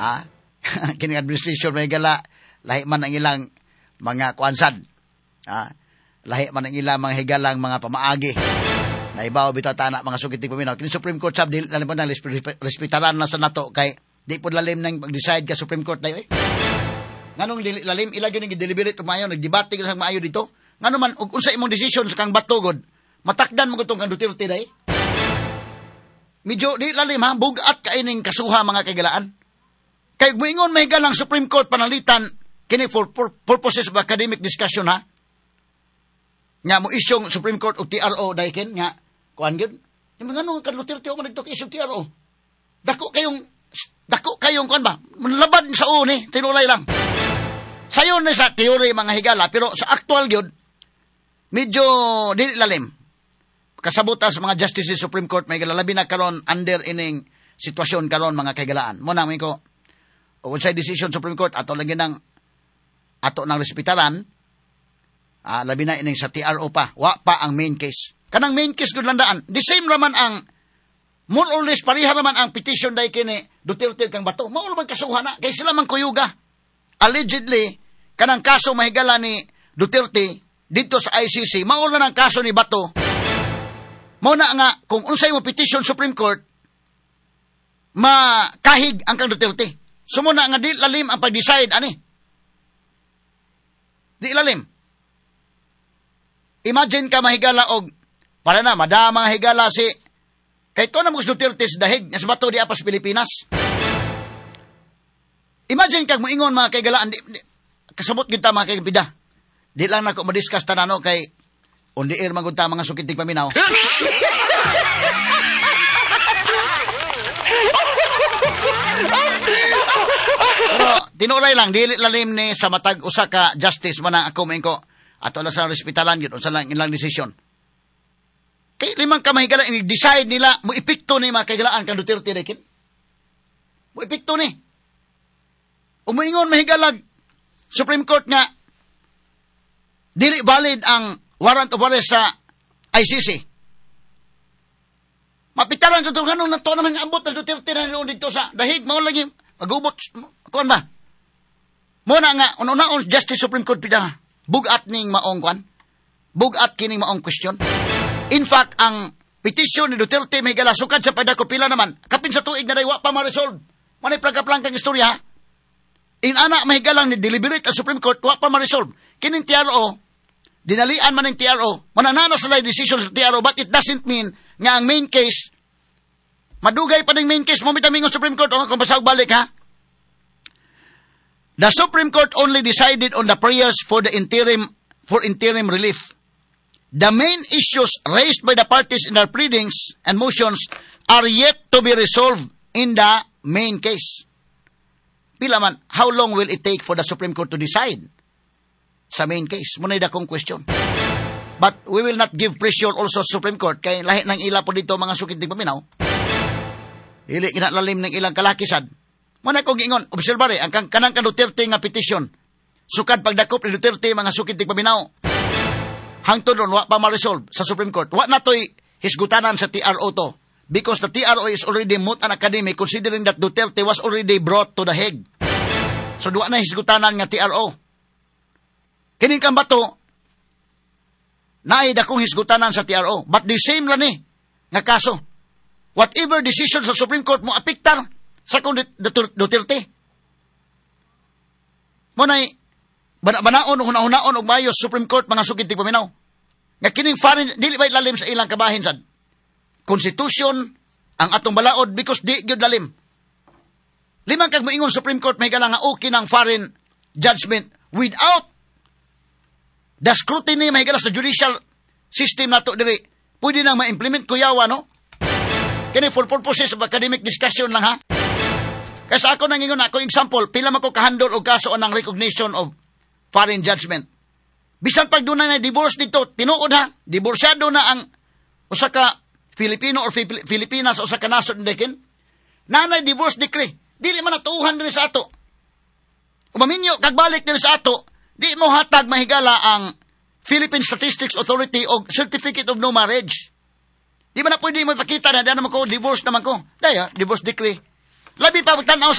Kining administration may higala, lahi man ang ilang mga kuansad. Lahi man ang ilang mga higalang mga pamaagi. Naibaw bitaw tana mga sukiting paminaw. Kini Supreme Court sab dili lalim nang respetaran na sa nato kay di pod lalim nang mag-decide ka Supreme Court dayo. Nganong lalim ila gyud gi-deliberate umayo nagdebate gyud maayo dito. Ngano man ug unsa imong decision sa kang batugod, matakdan mo gutong kang Duterte day. Medyo di lalim ha, bugat ka ining kasuha mga kagalaan. Kay moingon may galang Supreme Court panalitan kini for purposes of academic discussion ha. Nga mo isyong Supreme Court o TRO daykin nga kuan gyud. Yung mga ano kan Duterte o man nagtok isyong TRO. Dako kayong kuan ba? Manlabad sa uni, tinulay lang. Sayon na sa teory mga higala pero sa actual gyud medyo dili lalim. Kasabutan sa mga justices Supreme Court may labi na karon under ining sitwasyon karon mga kahigalaan. Mo na ko unsay decision Supreme Court ato lagi nang ato nang respetaran. Labi na ining sa TRO pa. Wa pa ang main case. Kanang main case gud landaan. The same raman ang more or less pariha raman ang petition day kini Duterte kang Bato. Mao man kasuhan na kay sila man kuyuga. Allegedly kanang kaso mahigala ni Duterte dito sa ICC mao na ang kaso ni Bato. Mao na nga kung unsay mo petition Supreme Court makahig ang kang Duterte. Sumuna nga di lalim ang pag-decide ani. Di lalim. Imagine ka mahigala og para na madama nga higala si kay to na mo Duterte sa dahig nga sa Bato di apas Pilipinas. Imagine kag moingon mga kaigalaan kasabot gid ta mga kaigpida. Di lang nako ma-discuss tanano kay on the air magud ta mga sukiting paminaw. Pero tinulay lang dili lalim ni sa matag usa ka justice man ang ako maingko ato lang sa respetalan yun, unsa lang ilang desisyon. Kay limang kamahigalaan, i-decide nila, mo ipikto ni mga kahigalaan kang Duterte rekin. Mo ipikto ni. Umuingon mahigalag, Supreme Court nga, dili valid ang warrant of arrest sa ICC. Mapitalan ko ito, ganun na to naman abot na Duterte na noon dito sa dahig, mao lagi, magubot, kuan ba? Muna nga, una-una, Justice Supreme Court pida, bugat ning maong kwan. Bugat kining maong question. In fact, ang petition ni Duterte may galasukad sa padako pila naman. Kapin sa tuig na daywa pa ma-resolve. Manay plagka-plangkang istorya ha. In ana may galang ni deliberate ang Supreme Court wa pa ma-resolve. Kining TRO, dinalian man ng TRO, mananana sa decision sa TRO, but it doesn't mean nga ang main case, madugay pa ng main case, momitamingon Supreme Court, kung basag balik ha. The Supreme Court only decided on the prayers for interim relief. The main issues raised by the parties in their pleadings and motions are yet to be resolved in the main case. Pila man, how long will it take for the Supreme Court to decide sa main case? Muna'y dakong question. But we will not give pressure also sa Supreme Court kay lahi ng ila po dito mga sukiting paminaw. Ili kinalalim ng ilang kalakisan. Muna kong ingon, observare, ang kanang ka Duterte nga petition. Sukad pagdakop ni Duterte mga sukiting paminaw. Hangtod ron, wa pa ma-resolve sa Supreme Court. Wa na to'y hisgutanan sa TRO to. Because the TRO is already moot and academic considering that Duterte was already brought to the Hague. So, wa na hisgutanan nga TRO. Kining kang Bato, naay dakong hisgutanan sa TRO. But the same lang nga kaso. Whatever decision sa Supreme Court mo apiktar sa kung Duterte. Muna'y, banaon o hunaon o mayo Supreme Court mga sukiting paminaw. Nga kining foreign, dili ba lalim sa ilang kabahin sad. Constitution, ang atong balaod, because di gyud lalim. Limang kag moingon Supreme Court may galang nga okay ng foreign judgment without the scrutiny may galang sa judicial system nato diri. Pwede nang ma-implement kuyawa, no? Kini for purposes of academic discussion lang ha. Kasi ako nangingon ako example, pila man ko kahandol og kaso ng recognition of foreign judgment. Bisan pag doon na divorce dito, tinuod ha, divorsyado na ang usa ka Filipino or Filipinas o usa ka nasod dekin. Nanay divorce decree, dili man natuuhan diri sa ato. Umaminyo kagbalik diri sa ato, di mo hatag mahigala ang Philippine Statistics Authority og Certificate of No Marriage. Di ba na pwede mo ipakita na dahil naman ko, divorce naman ko. Daya, divorce decree. Labi pa magtanaw sa